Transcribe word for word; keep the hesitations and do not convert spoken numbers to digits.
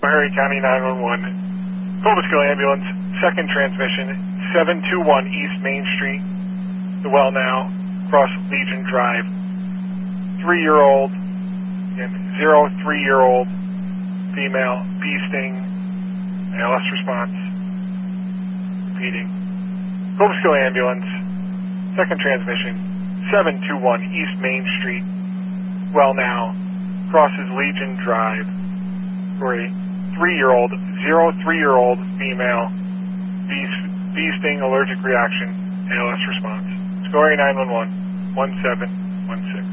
Meharry County nine one one. Cobleskill Ambulance, second transmission, seven two one East Main Street, the well now, across Legion Drive. Three-year-old, again, zero, three-year-old, female, bee sting, A L S response. Repeating. Cobleskill Ambulance, second transmission, seven two one East Main Street, well now, crosses Legion Drive, for a three-year-old, zero, three-year-old female, bee, bee sting allergic reaction, A L S response. Score nine one one, one seven one six.